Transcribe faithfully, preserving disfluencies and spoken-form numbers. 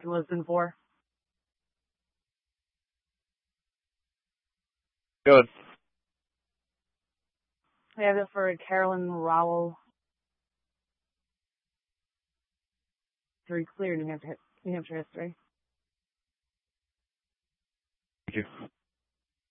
listen for. Good. I have it for Carolyn Rowell. Three clear New Hampshire, New Hampshire history. Thank you.